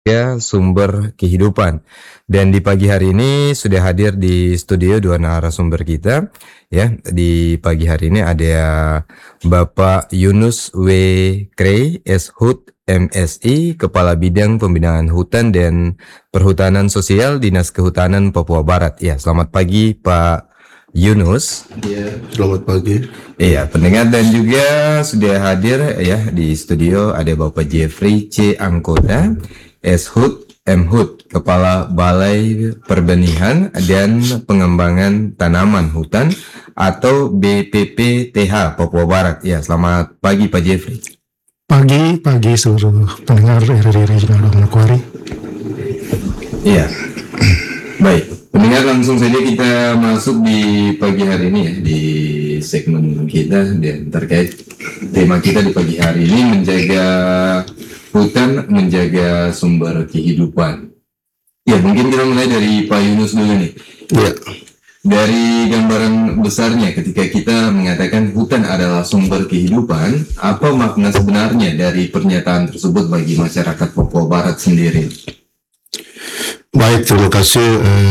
Ya, sumber kehidupan. Dan di pagi hari ini sudah hadir di studio dua narasumber kita. Ya, di pagi hari ini ada Bapak Yunus W. Krey, SHUT MSI, Kepala Bidang Pembinaan Hutan dan Perhutanan Sosial Dinas Kehutanan Papua Barat. Ya, selamat pagi Pak Yunus. Iya, selamat pagi. Iya, pendengar dan juga sudah hadir ya di studio ada Bapak Jeffrey C. Angkota, SHUT MHUT, Kepala Balai Perbenihan dan Pengembangan Tanaman Hutan atau BPPTH Papua Barat. Ya, selamat pagi Pak Jeffrey. Pagi seluruh pendengar RRI Regional Manokwari. Iya. Baik, pendengar langsung saja kita masuk di pagi hari ini ya, di segmen kita dan terkait tema kita di pagi hari ini menjaga hutan, menjaga sumber kehidupan. Ya, mungkin kita mulai dari Pak Yunus dulu nih. Ya. Dari gambaran besarnya ketika kita mengatakan hutan adalah sumber kehidupan, apa makna sebenarnya dari pernyataan tersebut bagi masyarakat Papua Barat sendiri? Baik, terima kasih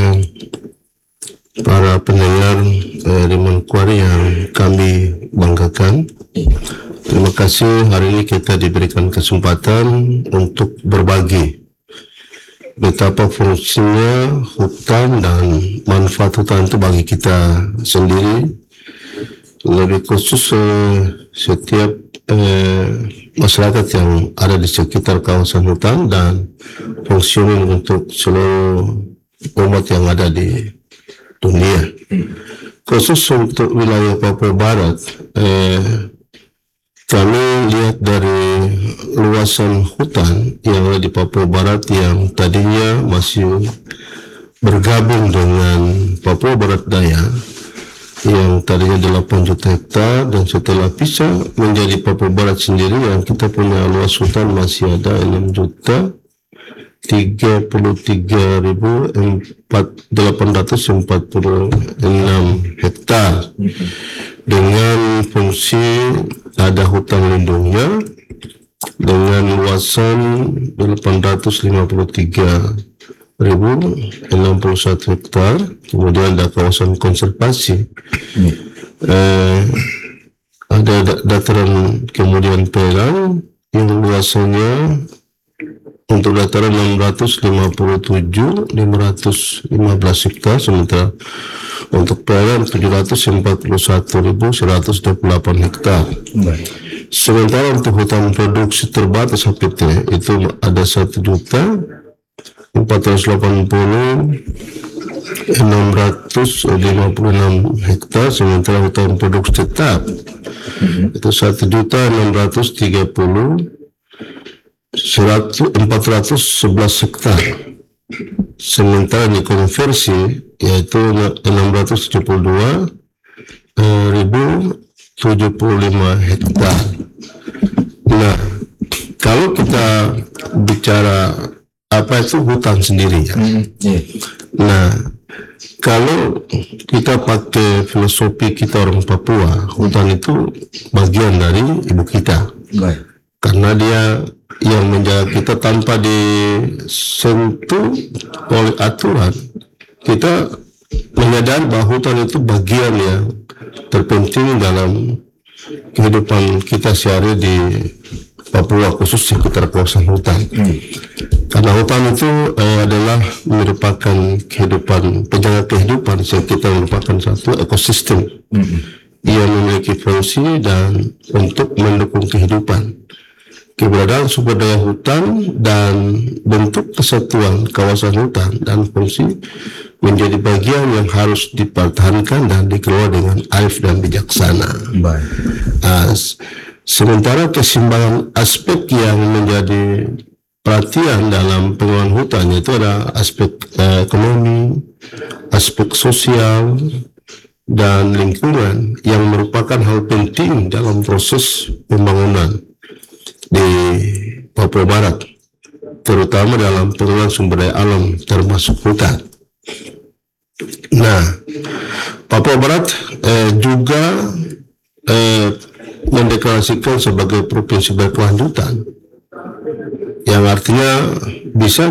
para pendengar di Manokwari yang kami banggakan. Terima kasih hari ini kita diberikan kesempatan untuk berbagi betapa fungsinya hutan dan manfaat hutan itu bagi kita sendiri, lebih khusus setiap masyarakat yang ada di sekitar kawasan hutan dan fungsioning untuk seluruh umat yang ada di dunia. Khusus untuk wilayah Papua Barat, kami lihat dari luasan hutan yang ada di Papua Barat yang tadinya masih bergabung dengan Papua Barat Daya yang tadinya 8 juta hektar dan setelah pisah menjadi Papua Barat sendiri yang kita punya luas hutan masih ada 6 juta 33.846 hektar dengan fungsi ada hutan lindungnya dengan luasan 853.061 hektar, kemudian ada kawasan konservasi, ada dataran kemudian pelang yang luasannya untuk dataran 657.515 hektar, sementara untuk pelang 741.128 hektar. Sementara untuk hutan produksi terbatas HPT itu ada 1.480.656 hektar, sementara hutan produksi tetap itu 1.630.411 hektar. Sementara di konversi yaitu 672.075 hektar. Nah, kalau kita bicara apa itu hutan sendiri ya. Nah, kalau kita pakai filosofi kita orang Papua, hutan itu bagian dari ibu kita. Karena dia yang menjaga kita tanpa disentuh oleh aturan, kita menyadari bahwa hutan itu bagian yang terpenting dalam kehidupan kita sehari di Papua, khusus sekitar kawasan hutan. Karena hutan itu adalah merupakan kehidupan, penjaga kehidupan, kita merupakan satu ekosistem yang memiliki fungsi dan untuk mendukung kehidupan. Keberadaan sumber daya hutan dan bentuk kesatuan kawasan hutan dan fungsi menjadi bagian yang harus dipertahankan dan dikelola dengan arif dan bijaksana. Sementara keseimbangan aspek yang menjadi perhatian dalam pengelolaan hutan itu ada aspek ekonomi, aspek sosial, dan lingkungan yang merupakan hal penting dalam proses pembangunan di Papua Barat, terutama dalam pengelolaan sumber daya alam termasuk hutan. Nah, Papua Barat juga mendeklarasikan sebagai provinsi berkelanjutan yang artinya bisa